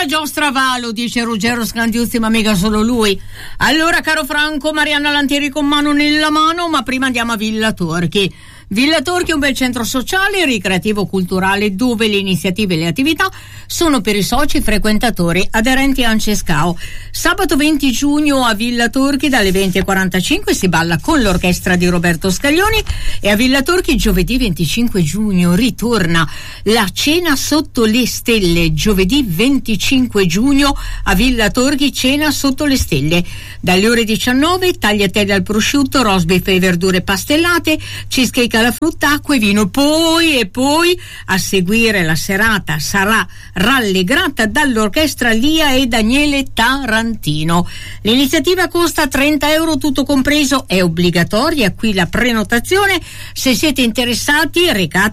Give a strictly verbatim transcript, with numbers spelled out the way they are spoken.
giostra Valo, dice Ruggero Scandiuzzi, ma mica solo lui. Allora, caro Franco, Marianna Lantieri con mano nella mano, ma prima andiamo a Villa Torchi. Villa Torchi è un bel centro sociale, ricreativo, culturale, dove le iniziative e le attività sono per i soci frequentatori aderenti a Ancescao. Sabato venti giugno a Villa Torchi dalle venti e quarantacinque si balla con l'orchestra di Roberto Scaglioni, e a Villa Torchi giovedì venticinque giugno ritorna la cena sotto le stelle. Giovedì venticinque giugno a Villa Torchi, cena sotto le stelle. Dalle ore diciannove tagliatelle al prosciutto, rosbif e verdure pastellate, cheesecake alla frutta, acqua e vino. Poi e poi a seguire la serata sarà rallegrata dall'orchestra Lia e Daniele Tarantino. L'iniziativa costa trenta euro tutto compreso, è obbligatoria qui la prenotazione. Se siete interessati recate